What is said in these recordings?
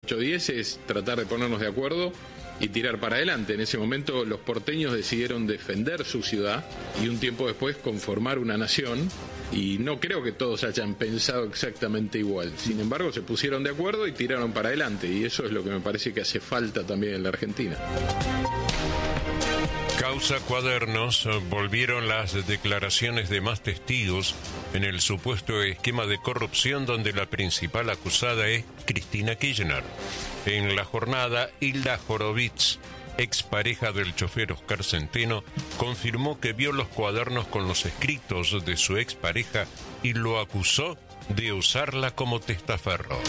8-10 es tratar de ponernos de acuerdo y tirar para adelante. En ese momento los porteños decidieron defender su ciudad y un tiempo después conformar una nación, y no creo que todos hayan pensado exactamente igual. Sin embargo, se pusieron de acuerdo y tiraron para adelante, y eso es lo que me parece que hace falta también en la Argentina. Causa Cuadernos volvieron las declaraciones de más testigos en el supuesto esquema de corrupción donde la principal acusada es Cristina Kirchner. En la jornada, Hilda Horowitz, expareja del chofer Oscar Centeno, confirmó que vio los cuadernos con los escritos de su expareja y lo acusó de usarla como testaferro.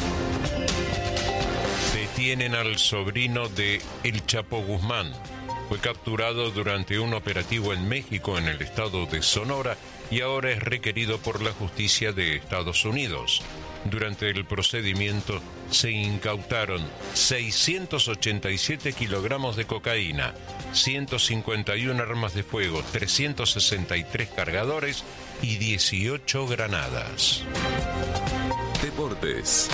Detienen al sobrino de El Chapo Guzmán. Fue capturado durante un operativo en México, en el estado de Sonora, y ahora es requerido por la justicia de Estados Unidos. Durante el procedimiento se incautaron 687 kilogramos de cocaína, 151 armas de fuego, 363 cargadores y 18 granadas. Deportes.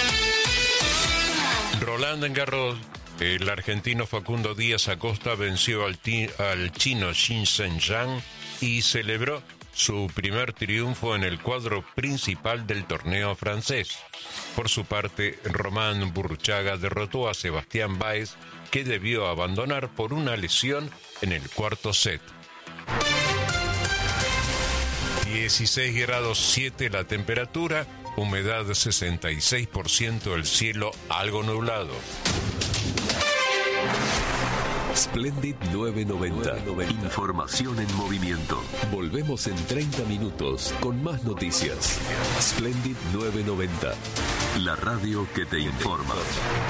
Roland Garros. El argentino Facundo Díaz Acosta venció al chino Xin Zheng y celebró su primer triunfo en el cuadro principal del torneo francés. Por su parte, Román Burruchaga derrotó a Sebastián Báez, que debió abandonar por una lesión en el cuarto set. 16 grados 7 la temperatura, humedad 66%, el cielo algo nublado. Splendid 990. Información en movimiento. Volvemos en 30 minutos con más noticias. Splendid 990. La radio que te informa.